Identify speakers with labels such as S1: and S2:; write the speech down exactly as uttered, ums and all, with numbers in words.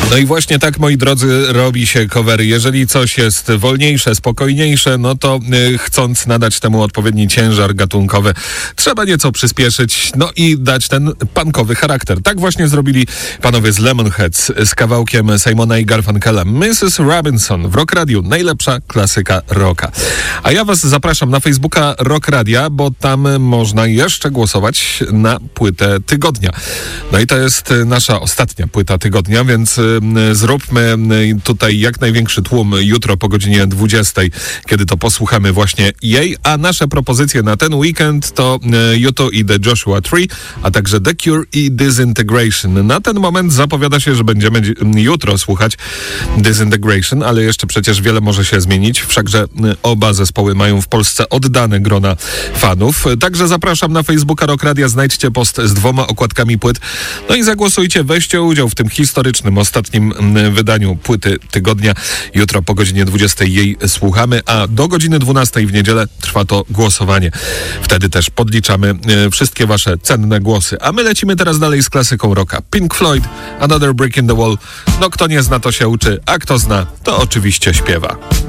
S1: No i właśnie tak, moi drodzy, robi się covery. Jeżeli coś jest wolniejsze, spokojniejsze, no to y, chcąc nadać temu odpowiedni ciężar gatunkowy, trzeba nieco przyspieszyć, no i dać ten punkowy charakter. Tak właśnie zrobili panowie z Lemonheads z kawałkiem Simona i Garfunkela. missus Robinson w Rock Radiu, najlepsza klasyka rocka. A ja was zapraszam na Facebooka Rock Radia, bo tam można jeszcze głosować na płytę tygodnia. No i to jest nasza ostatnia płyta tygodnia, więc y, zróbmy tutaj jak największy tłum jutro po godzinie dwudziestej, kiedy to posłuchamy właśnie jej, a nasze propozycje na ten weekend to U two i The Joshua Tree, a także The Cure i Disintegration. Na ten moment zapowiada się, że będziemy jutro słuchać Disintegration, ale jeszcze przecież wiele może się zmienić, wszakże oba zespoły mają w Polsce oddane grona fanów. Także zapraszam na Facebooka Rock Radia, znajdźcie post z dwoma okładkami płyt, no i zagłosujcie, weźcie udział w tym historycznym, ostatnim wydaniu płyty tygodnia. Jutro po godzinie dwudziestej jej słuchamy, a do godziny dwunastej w niedzielę trwa to głosowanie. Wtedy też podliczamy e, wszystkie wasze cenne głosy. A my lecimy teraz dalej z klasyką rocka. Pink Floyd, Another Brick in the Wall. No kto nie zna, to się uczy, a kto zna, to oczywiście śpiewa.